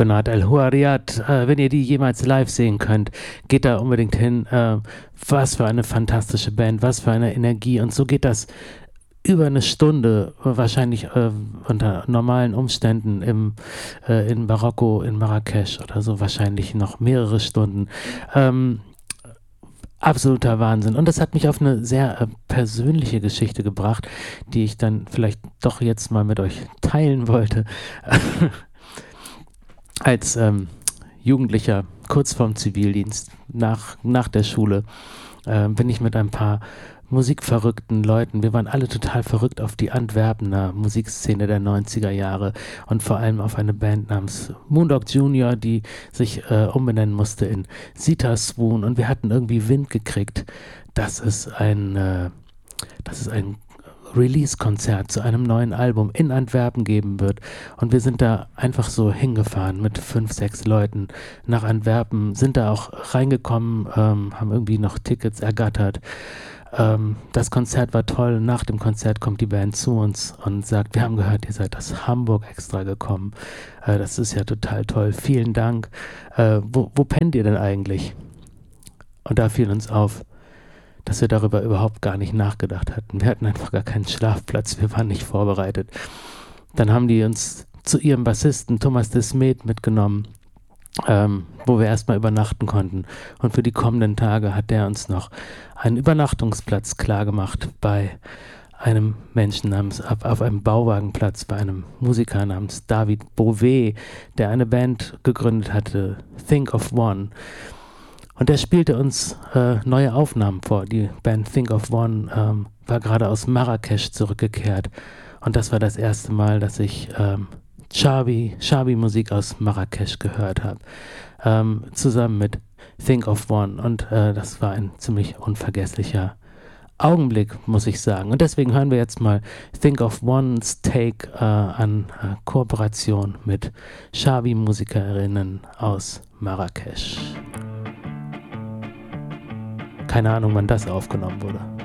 Banaat El Houariat, wenn ihr die jemals live sehen könnt, geht da unbedingt hin. Was für eine fantastische Band, was für eine Energie. Und so geht das über eine Stunde, wahrscheinlich unter normalen Umständen in Marokko, in Marrakesch oder so, wahrscheinlich noch mehrere Stunden. Absoluter Wahnsinn. Und das hat mich auf eine sehr persönliche Geschichte gebracht, die ich dann vielleicht doch jetzt mal mit euch teilen wollte. Als Jugendlicher, kurz vorm Zivildienst, nach der Schule, bin ich mit ein paar musikverrückten Leuten, wir waren alle total verrückt auf die Antwerpener Musikszene der 90er Jahre und vor allem auf eine Band namens Moondog Junior, die sich umbenennen musste in Sita Swoon, und wir hatten irgendwie Wind gekriegt, dass es ein Release-Konzert zu einem neuen Album in Antwerpen geben wird, und wir sind da einfach so hingefahren mit 5, 6 Leuten nach Antwerpen, sind da auch reingekommen, haben irgendwie noch Tickets ergattert. Das Konzert war toll. Nach dem Konzert kommt die Band zu uns und sagt, wir haben gehört, ihr seid aus Hamburg extra gekommen. Das ist ja total toll. Vielen Dank. Wo pennt ihr denn eigentlich? Und da fiel uns auf, dass wir darüber überhaupt gar nicht nachgedacht hatten. Wir hatten einfach gar keinen Schlafplatz. Wir waren nicht vorbereitet. Dann haben die uns zu ihrem Bassisten Thomas de Smet mitgenommen, wo wir erstmal übernachten konnten. Und für die kommenden Tage hat der uns noch einen Übernachtungsplatz klargemacht bei einem Menschen auf einem Bauwagenplatz, bei einem Musiker namens David Bouvet, der eine Band gegründet hatte, Think of One. Und der spielte uns neue Aufnahmen vor. Die Band Think of One war gerade aus Marrakesch zurückgekehrt. Und das war das erste Mal, dass ich Shabi-Musik aus Marrakesch gehört habe, zusammen mit Think of One, und das war ein ziemlich unvergesslicher Augenblick, muss ich sagen. Und deswegen hören wir jetzt mal Think of One's Take an Kooperation mit Shabi-Musikerinnen aus Marrakesch. Keine Ahnung, wann das aufgenommen wurde.